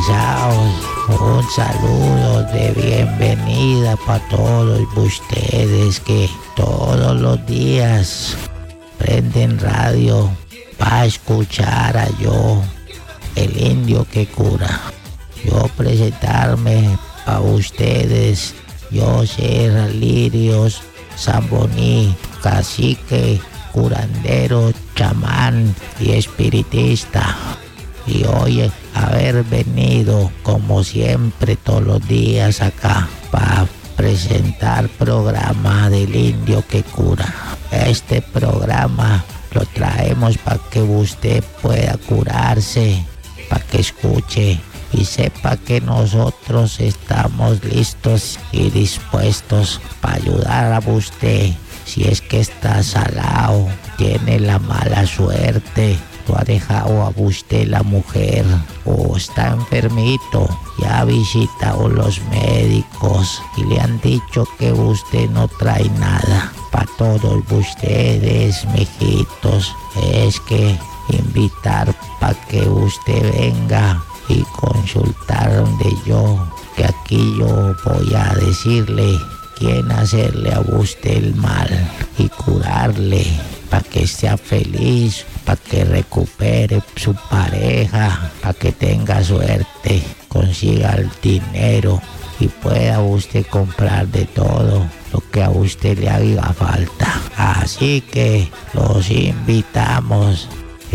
pesados. Un saludo de bienvenida para todos ustedes que todos los días prenden radio para escuchar a yo, el indio que cura. Yo presentarme a ustedes, yo ser Lirios Zamboní, cacique, curandero, chamán y espiritista. Y hoy haber venido como siempre todos los días acá para presentar programa del indio que cura. Este programa lo traemos para que usted pueda curarse, para que escuche y sepa que nosotros estamos listos y dispuestos para ayudar a usted. Si es que está salado, tiene la mala suerte, lo ha dejado a usted la mujer, o está enfermito, ya ha visitado los médicos y le han dicho que usted no trae nada. Para todos ustedes, mijitos, es que invitar para que usted venga y consultar donde yo, que aquí yo voy a decirle quién hacerle a usted el mal y curarle para que sea feliz, para que recupere su pareja, para que tenga suerte, consiga el dinero y pueda usted comprar de todo lo que a usted le haga falta. Así que los invitamos.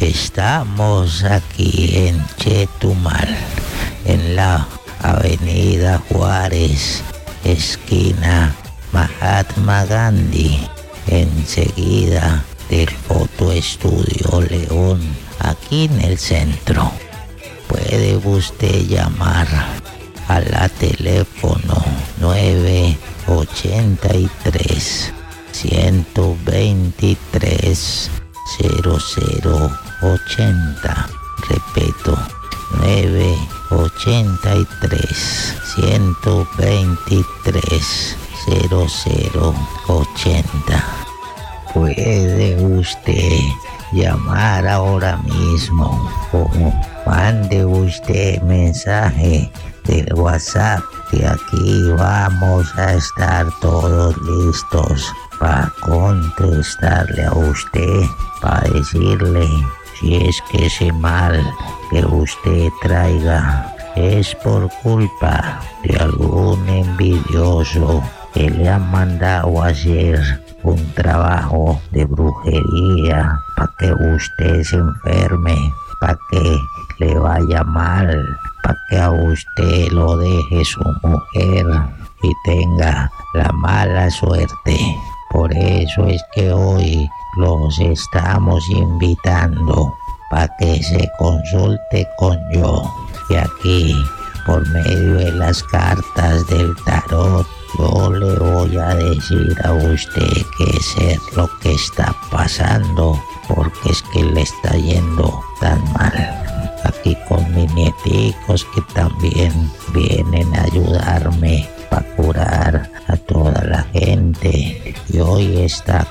Estamos aquí en Chetumal, en la avenida Juárez, esquina Mahatma Gandhi, enseguida del Fotoestudio León, aquí en el centro. Puede usted llamar a la teléfono 983 123 0080. Repito, 983 123 0080. Puede usted llamar ahora mismo o mande usted mensaje del WhatsApp, que aquí vamos a estar todos listos para contestarle a usted, para decirle si es que ese mal que usted traiga es por culpa de algún envidioso que le ha mandado a hacer un trabajo de brujería para que usted se enferme, para que le vaya mal, para que a usted lo deje su mujer y tenga la mala suerte. Por eso es que hoy los estamos invitando para que se consulte con yo. Y aquí, por medio de las cartas del tarot, yo le voy a decir a usted qué es lo que está pasando, porque es que le está yendo tan mal. Aquí con mis nieticos que también vienen a ayudarme para curar a toda la gente. Y hoy está